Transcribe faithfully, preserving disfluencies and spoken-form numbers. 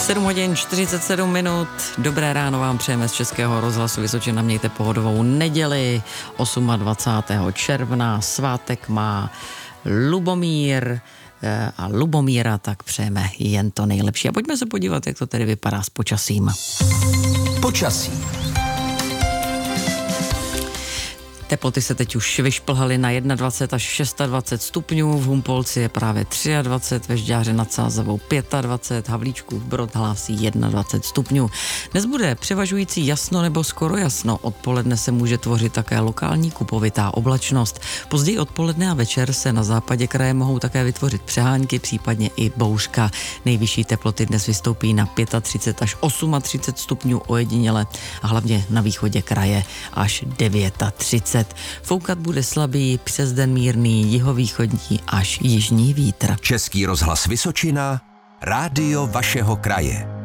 sedm hodin čtyřicet sedm minut. Dobré ráno vám přejeme z Českého rozhlasu Vysočina. Mějte pohodovou neděli dvacátého osmého června. Svátek má Lubomír a Lubomíra, tak přejeme jen to nejlepší. A pojďme se podívat, jak to tedy vypadá s počasím. Počasí. Teploty se teď už vyšplhaly na dvacet jedna až dvacet šest stupňů, v Humpolci je právě dvacet tři, ve Žďáře nad Sázavou dvacet pět, Havlíčkův Brod hlásí dvacet jedna stupňů. Dnes bude převažující jasno nebo skoro jasno, odpoledne se může tvořit také lokální kupovitá oblačnost. Později odpoledne a večer se na západě kraje mohou také vytvořit přehánky, případně i bouřka. Nejvyšší teploty dnes vystoupí na třicet pět až třicet osm stupňů ojediněle a hlavně na východě kraje až třicet devět. Foukat bude slabý, přes den mírný jihovýchodní až jižní vítr. Český rozhlas Vysočina, rádio vašeho kraje.